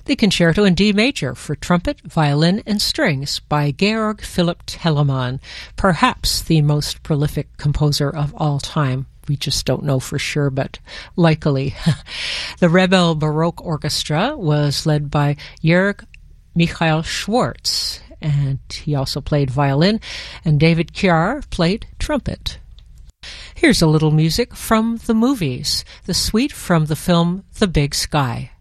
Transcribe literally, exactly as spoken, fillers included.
the Concerto in D Major for trumpet, violin, and strings by Georg Philipp Telemann, perhaps the most prolific composer of all time. We just don't know for sure, but likely. The Rebel Baroque Orchestra was led by Jörg Michael Schwartz, and he also played violin, and David Kjaer played trumpet. Here's a little music from the movies, the suite from the film The Big Sky.